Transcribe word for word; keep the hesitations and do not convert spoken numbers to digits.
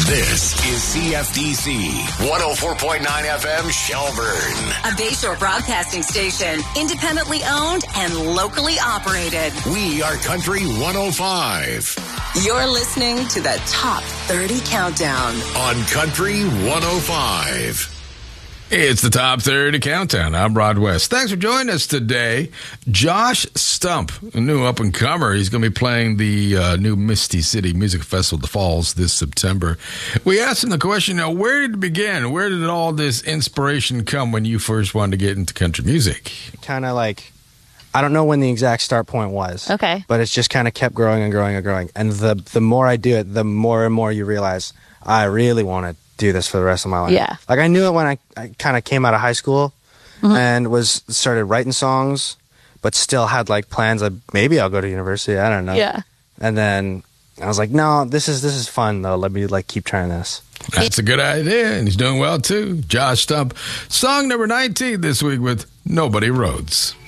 This is C F D C one oh four point nine F M Shelburne. A Bayshore broadcasting station, independently owned and locally operated. We are Country one oh five. You're listening to the Top thirty Countdown on Country one oh five. It's the Top thirty Countdown. I'm Rod West. Thanks for joining us today. Josh Stump, a new up-and-comer. He's going to be playing the uh, new Misty City Music Festival at the Falls this September. We asked him the question, now, where did it begin? Where did all this inspiration come when you first wanted to get into country music? Kind of like, I don't know when the exact start point was. Okay. But it's just kind of kept growing and growing and growing. And the the more I do it, the more and more you realize, I really want to do this for the rest of my life. Yeah. Like I knew it when I, I kind of came out of high school mm-hmm. and was started writing songs, but still had like plans of maybe I'll go to university. I don't know. Yeah. And then I was like, no, this is this is fun though. Let me like keep trying this. That's a good idea, and he's doing well too. Josh Stump, song number nineteen this week with Nobody Rhodes.